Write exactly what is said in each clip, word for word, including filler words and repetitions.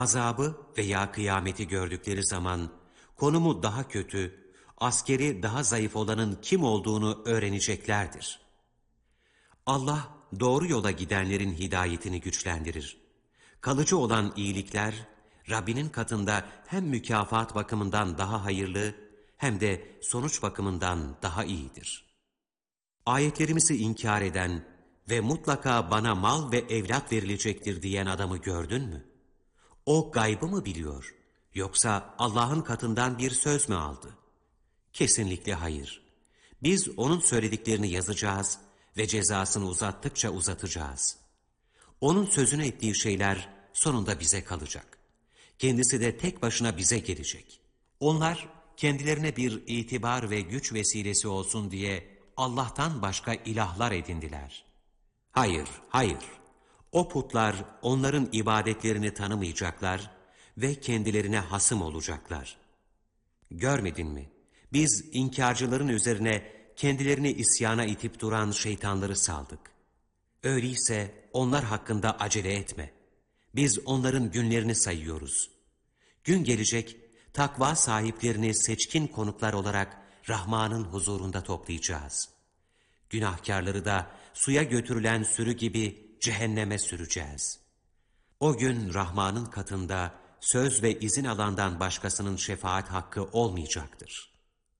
Azabı veya kıyameti gördükleri zaman konumu daha kötü, askeri daha zayıf olanın kim olduğunu öğreneceklerdir. Allah doğru yola gidenlerin hidayetini güçlendirir. Kalıcı olan iyilikler Rabbinin katında hem mükafat bakımından daha hayırlı hem de sonuç bakımından daha iyidir. Ayetlerimizi inkar eden ve mutlaka bana mal ve evlat verilecektir diyen adamı gördün mü? O gaybı mı biliyor? Yoksa Allah'ın katından bir söz mü aldı? Kesinlikle hayır. Biz onun söylediklerini yazacağız ve cezasını uzattıkça uzatacağız. Onun sözünü ettiği şeyler sonunda bize kalacak. Kendisi de tek başına bize gelecek. Onlar kendilerine bir itibar ve güç vesilesi olsun diye Allah'tan başka ilahlar edindiler. Hayır, hayır. O putlar onların ibadetlerini tanımayacaklar ve kendilerine hasım olacaklar. Görmedin mi? Biz inkarcıların üzerine kendilerini isyana itip duran şeytanları saldık. Öyleyse onlar hakkında acele etme. Biz onların günlerini sayıyoruz. Gün gelecek, takva sahiplerini seçkin konuklar olarak Rahman'ın huzurunda toplayacağız. Günahkarları da suya götürülen sürü gibi cehenneme süreceğiz. O gün Rahman'ın katında söz ve izin alandan başkasının şefaat hakkı olmayacaktır.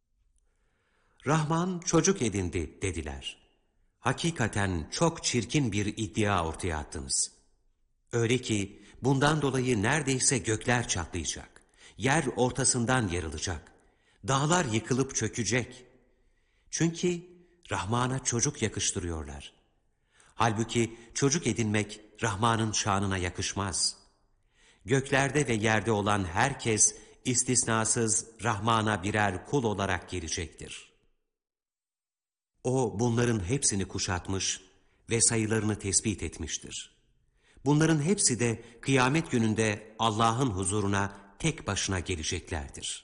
Rahman çocuk edindi dediler. Hakikaten çok çirkin bir iddia ortaya attınız. Öyle ki bundan dolayı neredeyse gökler çatlayacak, yer ortasından yarılacak, dağlar yıkılıp çökecek. Çünkü Rahman'a çocuk yakıştırıyorlar. Halbuki çocuk edinmek Rahman'ın şanına yakışmaz. Göklerde ve yerde olan herkes istisnasız Rahman'a birer kul olarak gelecektir. O bunların hepsini kuşatmış ve sayılarını tespit etmiştir. Bunların hepsi de kıyamet gününde Allah'ın huzuruna tek başına geleceklerdir.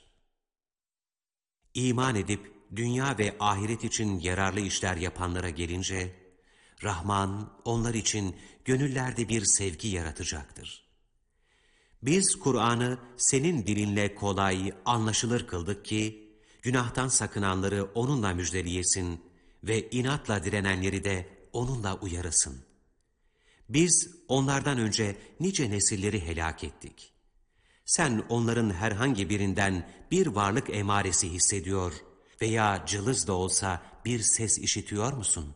İman edip dünya ve ahiret için yararlı işler yapanlara gelince, Rahman onlar için gönüllerde bir sevgi yaratacaktır. Biz Kur'an'ı senin dilinle kolay, anlaşılır kıldık ki, günahtan sakınanları onunla müjdeleyesin ve inatla direnenleri de onunla uyarasın. Biz onlardan önce nice nesilleri helak ettik. Sen onların herhangi birinden bir varlık emaresi hissediyor veya cılız da olsa bir ses işitiyor musun?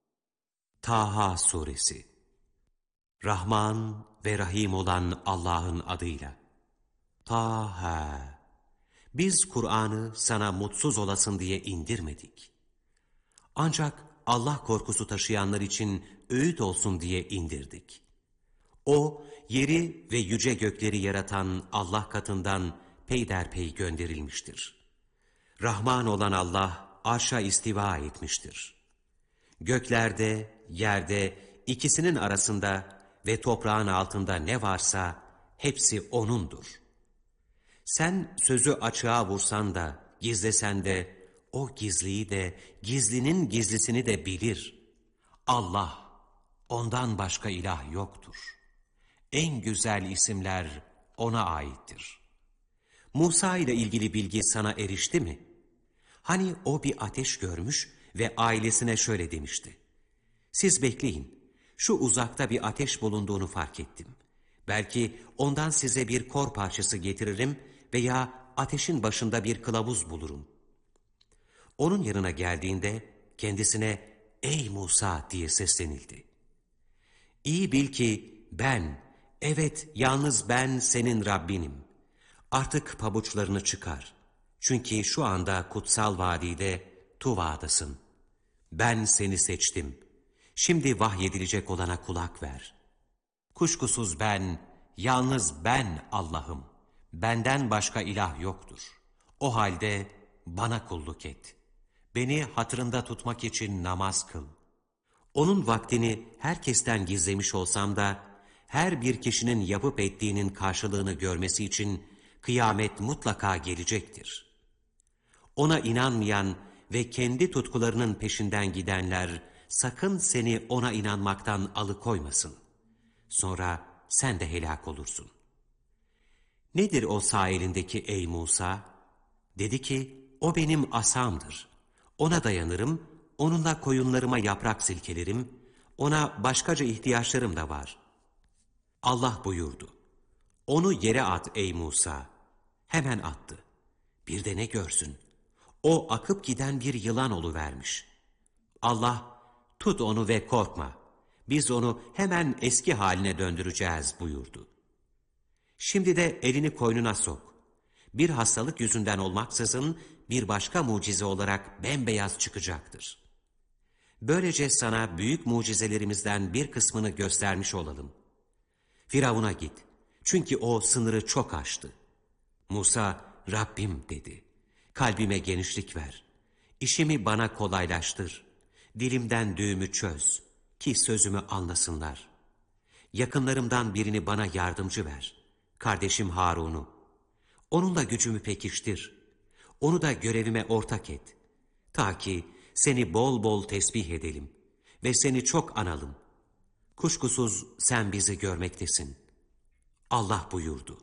Taha Suresi. Rahman ve Rahim olan Allah'ın adıyla. Taha. Biz Kur'an'ı sana mutsuz olasın diye indirmedik. Ancak Allah korkusu taşıyanlar için öğüt olsun diye indirdik. O, yeri ve yüce gökleri yaratan Allah katından peyderpey gönderilmiştir. Rahman olan Allah arşa istiva etmiştir. Göklerde, yerde, ikisinin arasında ve toprağın altında ne varsa hepsi O'nundur. Sen sözü açığa vursan da, gizlesen de, o gizliyi de, gizlinin gizlisini de bilir. Allah, ondan başka ilah yoktur. En güzel isimler O'na aittir. Musa ile ilgili bilgi sana erişti mi? Hani o bir ateş görmüş ve ailesine şöyle demişti. Siz bekleyin, şu uzakta bir ateş bulunduğunu fark ettim. Belki ondan size bir kor parçası getiririm veya ateşin başında bir kılavuz bulurum. Onun yanına geldiğinde kendisine ey Musa diye seslenildi. İyi bil ki ben, evet yalnız ben senin Rabbinim. Artık pabuçlarını çıkar. Çünkü şu anda kutsal vadide Tuva'dasın. Ben seni seçtim. Şimdi vahyedilecek olana kulak ver. Kuşkusuz ben, yalnız ben Allah'ım. Benden başka ilah yoktur. O halde bana kulluk et. Beni hatırında tutmak için namaz kıl. Onun vaktini herkesten gizlemiş olsam da, her bir kişinin yapıp ettiğinin karşılığını görmesi için kıyamet mutlaka gelecektir. Ona inanmayan ve kendi tutkularının peşinden gidenler, sakın seni ona inanmaktan alıkoymasın. Sonra sen de helak olursun. Nedir o sağ elindeki ey Musa? Dedi ki, o benim asamdır. Ona dayanırım, onunla koyunlarıma yaprak silkelerim, ona başkaca ihtiyaçlarım da var. Allah buyurdu, onu yere at ey Musa. Hemen attı. Bir de ne görsün? O akıp giden bir yılan oluvermiş. Allah, tut onu ve korkma. Biz onu hemen eski haline döndüreceğiz buyurdu. Şimdi de elini koynuna sok. Bir hastalık yüzünden olmaksızın bir başka mucize olarak bembeyaz çıkacaktır. Böylece sana büyük mucizelerimizden bir kısmını göstermiş olalım. Firavun'a git. Çünkü o sınırı çok aştı. Musa, Rabbim dedi. Kalbime genişlik ver. İşimi bana kolaylaştır. Dilimden düğümü çöz ki sözümü anlasınlar. Yakınlarımdan birini bana yardımcı ver. Kardeşim Harun'u. Onunla gücümü pekiştir. Onu da görevime ortak et. Ta ki seni bol bol tesbih edelim ve seni çok analım. Kuşkusuz sen bizi görmektesin. Allah buyurdu.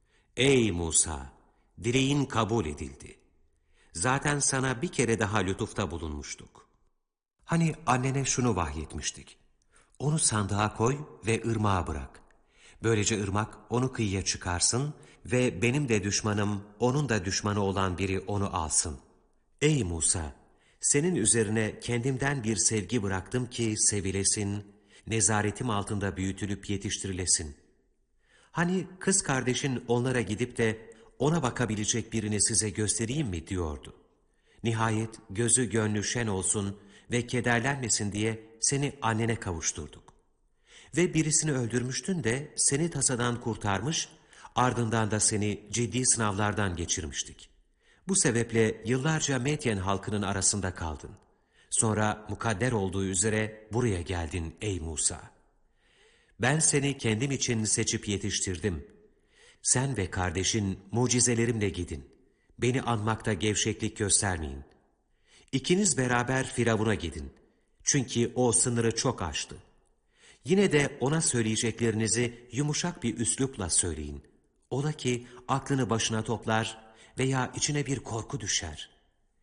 Ey Musa! Dileğin kabul edildi. Zaten sana bir kere daha lütufta bulunmuştuk. Hani annene şunu vahyetmiştik. Onu sandığa koy ve ırmağa bırak. Böylece ırmak onu kıyıya çıkarsın ve benim de düşmanım, onun da düşmanı olan biri onu alsın. Ey Musa! Senin üzerine kendimden bir sevgi bıraktım ki sevilesin, nezaretim altında büyütülüp yetiştirilesin. Hani kız kardeşin onlara gidip de ona bakabilecek birini size göstereyim mi diyordu. Nihayet gözü gönlü şen olsun ve kederlenmesin diye seni annene kavuşturduk. Ve birisini öldürmüştün de seni tasadan kurtarmış, ardından da seni ciddi sınavlardan geçirmiştik. Bu sebeple yıllarca Medyen halkının arasında kaldın. Sonra mukadder olduğu üzere buraya geldin ey Musa. Ben seni kendim için seçip yetiştirdim. Sen ve kardeşin mucizelerimle gidin. Beni anmakta gevşeklik göstermeyin. İkiniz beraber Firavun'a gidin. Çünkü o sınırı çok aştı. Yine de ona söyleyeceklerinizi yumuşak bir üslupla söyleyin. Ola ki aklını başına toplar veya içine bir korku düşer.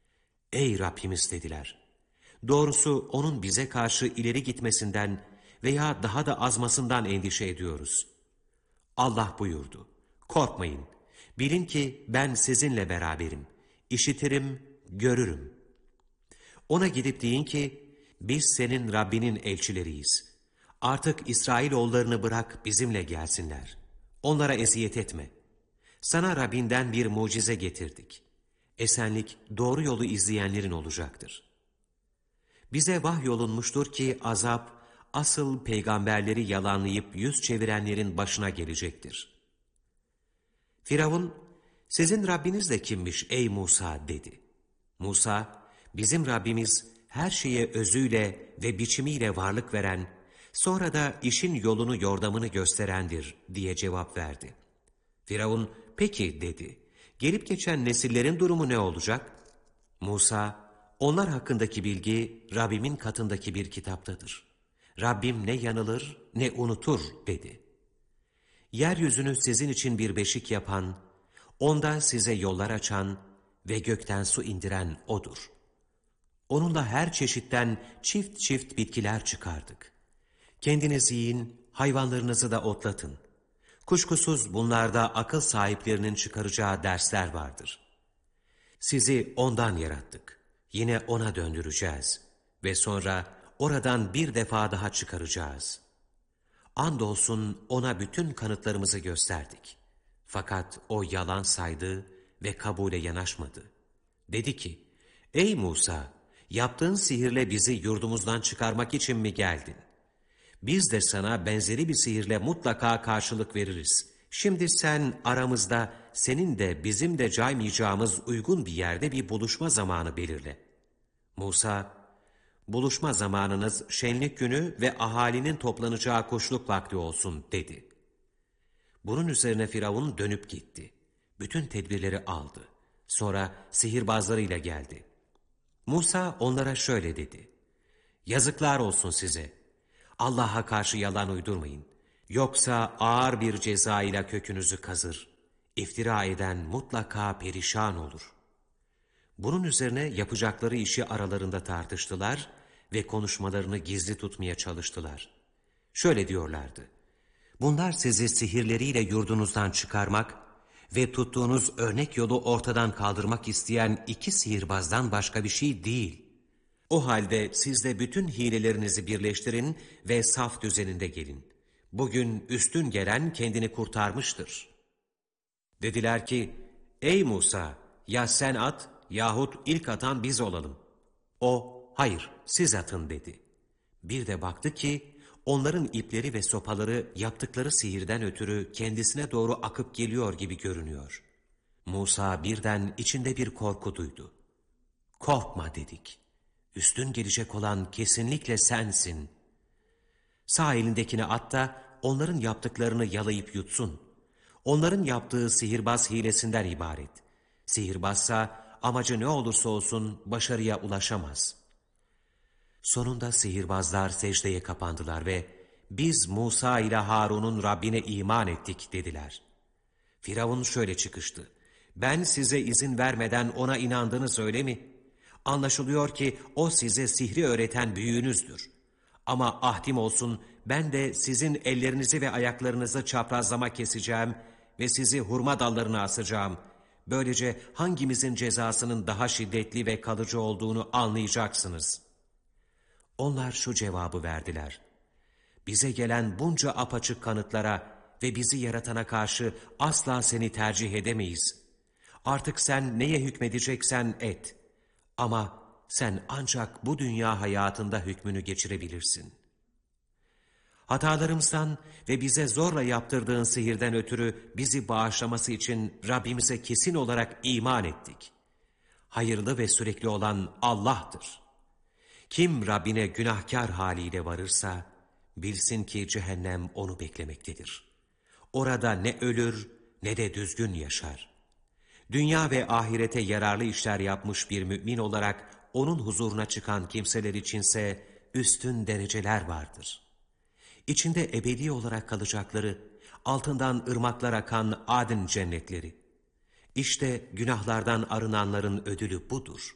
Ey Rabbimiz dediler. Doğrusu onun bize karşı ileri gitmesinden veya daha da azmasından endişe ediyoruz. Allah buyurdu. Korkmayın. Bilin ki ben sizinle beraberim. İşitirim, görürüm. Ona gidip deyin ki, biz senin Rabbinin elçileriyiz. Artık İsrailoğullarını bırak bizimle gelsinler. Onlara eziyet etme. Sana Rabbinden bir mucize getirdik. Esenlik doğru yolu izleyenlerin olacaktır. Bize vahyolunmuştur ki azap, asıl peygamberleri yalanlayıp yüz çevirenlerin başına gelecektir. Firavun, sizin Rabbiniz de kimmiş ey Musa dedi. Musa, bizim Rabbimiz her şeye özüyle ve biçimiyle varlık veren, sonra da işin yolunu yordamını gösterendir diye cevap verdi. Firavun, peki dedi, gelip geçen nesillerin durumu ne olacak? Musa, onlar hakkındaki bilgi Rabbimin katındaki bir kitaptadır. Rabbim ne yanılır ne unutur dedi. Yeryüzünü sizin için bir beşik yapan, onda size yollar açan ve gökten su indiren O'dur. Onunla her çeşitten çift çift bitkiler çıkardık. Kendiniz yiyin, hayvanlarınızı da otlatın. Kuşkusuz bunlarda akıl sahiplerinin çıkaracağı dersler vardır. Sizi ondan yarattık. Yine ona döndüreceğiz ve sonra oradan bir defa daha çıkaracağız. Andolsun ona bütün kanıtlarımızı gösterdik. Fakat o yalan saydı ve kabule yanaşmadı. Dedi ki, ey Musa, yaptığın sihirle bizi yurdumuzdan çıkarmak için mi geldin? Biz de sana benzeri bir sihirle mutlaka karşılık veririz. Şimdi sen aramızda senin de bizim de caymayacağımız uygun bir yerde bir buluşma zamanı belirle. Musa, buluşma zamanınız şenlik günü ve ahalinin toplanacağı kuşluk vakti olsun dedi. Bunun üzerine Firavun dönüp gitti. Bütün tedbirleri aldı. Sonra sihirbazlarıyla geldi. Musa onlara şöyle dedi. Yazıklar olsun size. Allah'a karşı yalan uydurmayın. Yoksa ağır bir ceza ile kökünüzü kazır. İftira eden mutlaka perişan olur. Bunun üzerine yapacakları işi aralarında tartıştılar ve konuşmalarını gizli tutmaya çalıştılar. Şöyle diyorlardı: bunlar sizi sihirleriyle yurdunuzdan çıkarmak ve tuttuğunuz örnek yolu ortadan kaldırmak isteyen iki sihirbazdan başka bir şey değil. O halde siz de bütün hilelerinizi birleştirin ve saf düzeninde gelin. Bugün üstün gelen kendini kurtarmıştır. Dediler ki, ey Musa, ya sen at yahut ilk atan biz olalım. O, hayır siz atın dedi. Bir de baktı ki, onların ipleri ve sopaları yaptıkları sihirden ötürü kendisine doğru akıp geliyor gibi görünüyor. Musa birden içinde bir korku duydu. Korkma dedik. Üstün gelecek olan kesinlikle sensin. Sağ elindekini at da onların yaptıklarını yalayıp yutsun. Onların yaptığı sihirbaz hilesinden ibaret. Sihirbazsa amacı ne olursa olsun başarıya ulaşamaz. Sonunda sihirbazlar secdeye kapandılar ve biz Musa ile Harun'un Rabbine iman ettik dediler. Firavun şöyle çıkıştı: ben size izin vermeden ona inandınız öyle mi? Anlaşılıyor ki o size sihri öğreten büyüğünüzdür. Ama ahdim olsun, ben de sizin ellerinizi ve ayaklarınızı çaprazlama keseceğim ve sizi hurma dallarına asacağım. Böylece hangimizin cezasının daha şiddetli ve kalıcı olduğunu anlayacaksınız. Onlar şu cevabı verdiler: bize gelen bunca apaçık kanıtlara ve bizi yaratana karşı asla seni tercih edemeyiz. Artık sen neye hükmedeceksen et. Ama sen ancak bu dünya hayatında hükmünü geçirebilirsin. Hatalarımızdan ve bize zorla yaptırdığın sihirden ötürü bizi bağışlaması için Rabbimize kesin olarak iman ettik. Hayırlı ve sürekli olan Allah'tır. Kim Rabbine günahkar haliyle varırsa, bilsin ki cehennem onu beklemektedir. Orada ne ölür ne de düzgün yaşar. Dünya ve ahirete yararlı işler yapmış bir mümin olarak onun huzuruna çıkan kimseler içinse üstün dereceler vardır. İçinde ebedi olarak kalacakları, altından ırmaklar akan Adın cennetleri. İşte günahlardan arınanların ödülü budur.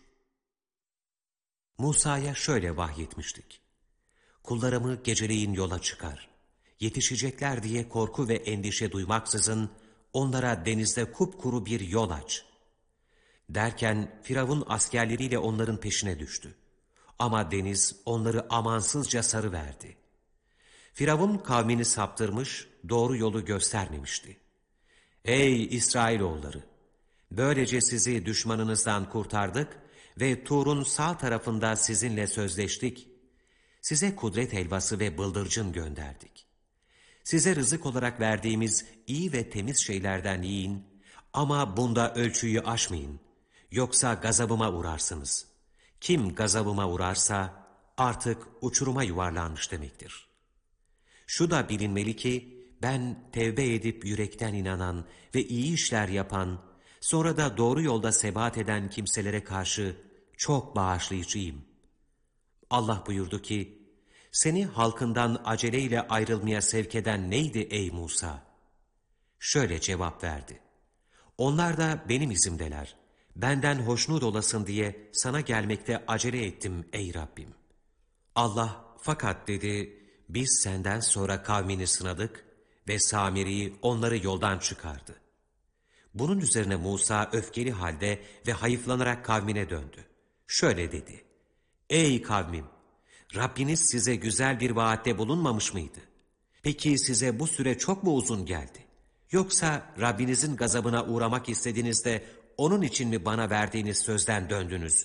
Musa'ya şöyle vahyetmiştik: kullarımı geceleyin yola çıkar. Yetişecekler diye korku ve endişe duymaksızın onlara denizde kupkuru bir yol aç. Derken Firavun askerleriyle onların peşine düştü. Ama deniz onları amansızca sarıverdi. Firavun kavmini saptırmış, doğru yolu göstermemişti. Ey İsrailoğulları! Böylece sizi düşmanınızdan kurtardık ve Tur'un sağ tarafında sizinle sözleştik. Size kudret helvası ve bıldırcın gönderdik. Size rızık olarak verdiğimiz iyi ve temiz şeylerden yiyin ama bunda ölçüyü aşmayın. Yoksa gazabıma uğrarsınız. Kim gazabıma uğrarsa artık uçuruma yuvarlanmış demektir. Şu da bilinmeli ki ben tevbe edip yürekten inanan ve iyi işler yapan, sonra da doğru yolda sebat eden kimselere karşı çok bağışlayıcıyım. Allah buyurdu ki, seni halkından aceleyle ayrılmaya sevk eden neydi ey Musa? Şöyle cevap verdi: onlar da benim izimdeler. Benden hoşnut olasın diye sana gelmekte acele ettim ey Rabbim. Allah fakat dedi, biz senden sonra kavmini sınadık ve Samiri'yi onları yoldan çıkardı. Bunun üzerine Musa öfkeli halde ve hayıflanarak kavmine döndü. Şöyle dedi: ey kavmim! Rabbiniz size güzel bir vaatte bulunmamış mıydı? Peki size bu süre çok mu uzun geldi? Yoksa Rabbinizin gazabına uğramak istediğinizde onun için mi bana verdiğiniz sözden döndünüz?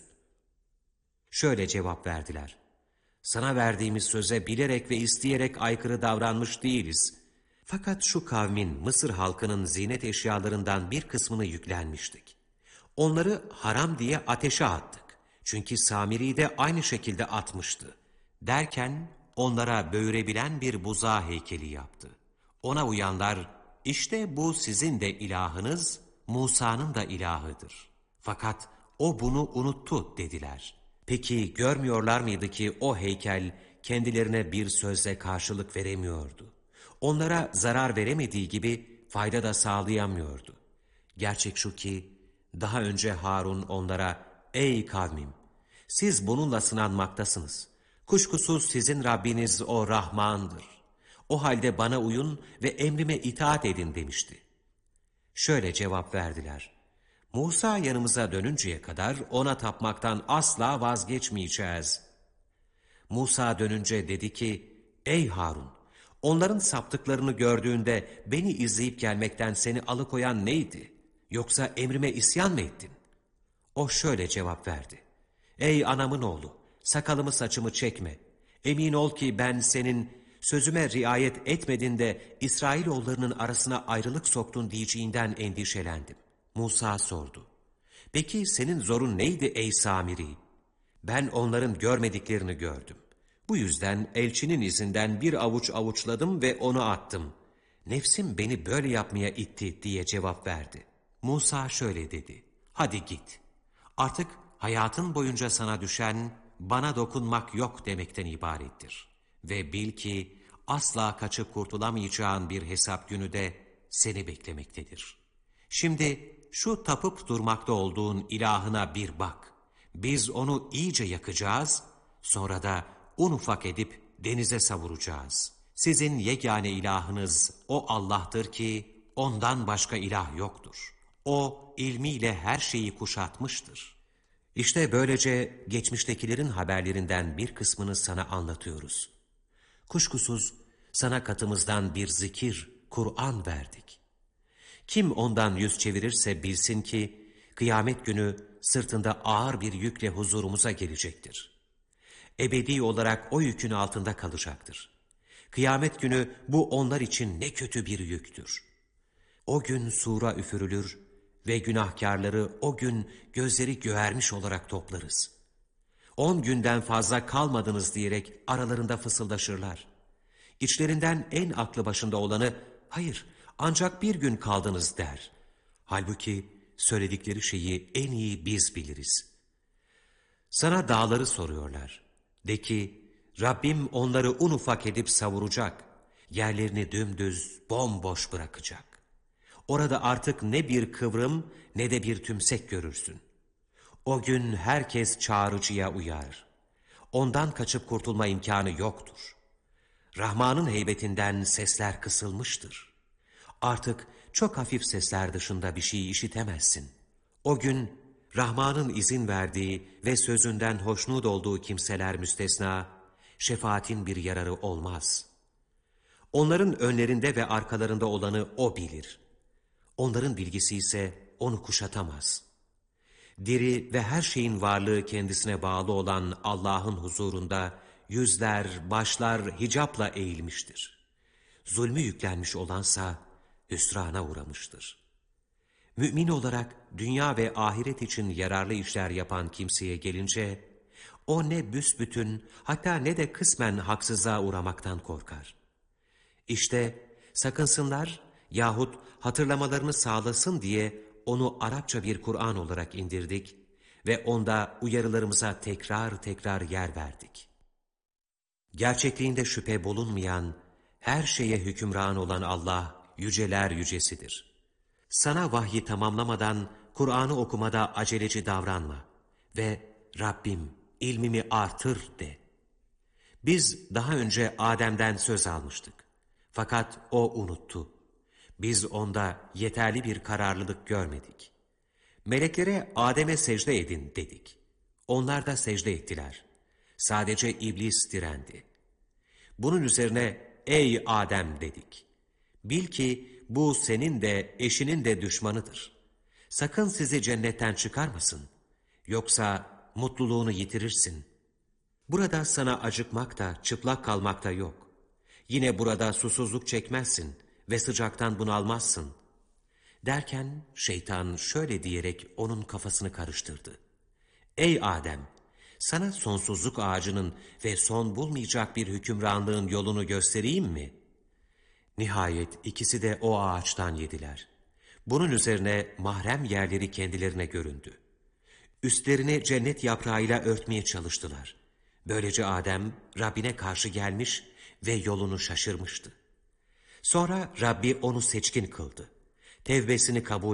Şöyle cevap verdiler: sana verdiğimiz söze bilerek ve isteyerek aykırı davranmış değiliz. Fakat şu kavmin Mısır halkının zinet eşyalarından bir kısmını yüklenmiştik. Onları haram diye ateşe attık. Çünkü Samiri de aynı şekilde atmıştı. Derken onlara böğürebilen bir buzağı heykeli yaptı. Ona uyanlar, işte bu sizin de ilahınız, Musa'nın da ilahıdır. Fakat o bunu unuttu dediler. Peki görmüyorlar mıydı ki o heykel kendilerine bir sözle karşılık veremiyordu? Onlara zarar veremediği gibi fayda da sağlayamıyordu. Gerçek şu ki, daha önce Harun onlara, ''Ey kavmim, siz bununla sınanmaktasınız. Kuşkusuz sizin Rabbiniz o Rahman'dır. O halde bana uyun ve emrime itaat edin.'' demişti. Şöyle cevap verdiler: ''Musa yanımıza dönünceye kadar ona tapmaktan asla vazgeçmeyeceğiz.'' Musa dönünce dedi ki, ''Ey Harun, onların saptıklarını gördüğünde beni izleyip gelmekten seni alıkoyan neydi? Yoksa emrime isyan mı ettin?'' O şöyle cevap verdi: ''Ey anamın oğlu, sakalımı saçımı çekme. Emin ol ki ben senin sözüme riayet etmedin de İsrailoğullarının arasına ayrılık soktun diyeceğinden endişelendim.'' Musa sordu: ''Peki senin zorun neydi ey Samiri?'' ''Ben onların görmediklerini gördüm. Bu yüzden elçinin izinden bir avuç avuçladım ve onu attım. Nefsim beni böyle yapmaya itti.'' diye cevap verdi. Musa şöyle dedi: ''Hadi git. Artık hayatın boyunca sana düşen bana dokunmak yok demekten ibarettir. Ve bil ki asla kaçıp kurtulamayacağın bir hesap günü de seni beklemektedir. Şimdi şu tapıp durmakta olduğun ilahına bir bak. Biz onu iyice yakacağız, sonra da un ufak edip denize savuracağız. Sizin yegane ilahınız o Allah'tır ki ondan başka ilah yoktur. O ilmiyle her şeyi kuşatmıştır. İşte böylece geçmiştekilerin haberlerinden bir kısmını sana anlatıyoruz. Kuşkusuz sana katımızdan bir zikir, Kur'an verdik. Kim ondan yüz çevirirse bilsin ki kıyamet günü sırtında ağır bir yükle huzurumuza gelecektir. Ebedi olarak o yükün altında kalacaktır. Kıyamet günü bu onlar için ne kötü bir yüktür. O gün sura üfürülür ve günahkarları o gün gözleri göğermiş olarak toplarız. On günden fazla kalmadınız diyerek aralarında fısıldaşırlar. İçlerinden en aklı başında olanı, hayır ancak bir gün kaldınız der. Halbuki söyledikleri şeyi en iyi biz biliriz. Sana dağları soruyorlar. De ki, Rabbim onları un ufak edip savuracak, yerlerini dümdüz, bomboş bırakacak. Orada artık ne bir kıvrım ne de bir tümsek görürsün. O gün herkes çağrıcıya uyar. Ondan kaçıp kurtulma imkanı yoktur. Rahman'ın heybetinden sesler kısılmıştır. Artık çok hafif sesler dışında bir şey işitemezsin. O gün Rahman'ın izin verdiği ve sözünden hoşnut olduğu kimseler müstesna, şefaatin bir yararı olmaz. Onların önlerinde ve arkalarında olanı O bilir. Onların bilgisi ise onu kuşatamaz. Diri ve her şeyin varlığı kendisine bağlı olan Allah'ın huzurunda yüzler, başlar hicapla eğilmiştir. Zulmü yüklenmiş olansa hüsrana uğramıştır. Mümin olarak dünya ve ahiret için yararlı işler yapan kimseye gelince, o ne büsbütün hatta ne de kısmen haksızlığa uğramaktan korkar. İşte sakınsınlar yahut hatırlamalarını sağlasın diye onu Arapça bir Kur'an olarak indirdik ve onda uyarılarımıza tekrar tekrar yer verdik. Gerçekliğinde şüphe bulunmayan, her şeye hükümran olan Allah yüceler yücesidir. Sana vahyi tamamlamadan Kur'an'ı okumada aceleci davranma ve Rabbim ilmimi artır de. Biz daha önce Adem'den söz almıştık. Fakat o unuttu. Biz onda yeterli bir kararlılık görmedik. Meleklere Adem'e secde edin dedik. Onlar da secde ettiler. Sadece iblis direndi. Bunun üzerine ey Adem dedik. Bil ki bu senin de eşinin de düşmanıdır. Sakın sizi cennetten çıkarmasın. Yoksa mutluluğunu yitirirsin. Burada sana acıkmak da çıplak kalmak da yok. Yine burada susuzluk çekmezsin ve sıcaktan bunalmazsın. Derken şeytan şöyle diyerek onun kafasını karıştırdı. Ey Adem! Sana sonsuzluk ağacının ve son bulmayacak bir hükümranlığın yolunu göstereyim mi? Nihayet ikisi de o ağaçtan yediler. Bunun üzerine mahrem yerleri kendilerine göründü. Üstlerini cennet yaprağıyla örtmeye çalıştılar. Böylece Adem Rabbine karşı gelmiş ve yolunu şaşırmıştı. Sonra Rabbi onu seçkin kıldı. Tevbesini kabul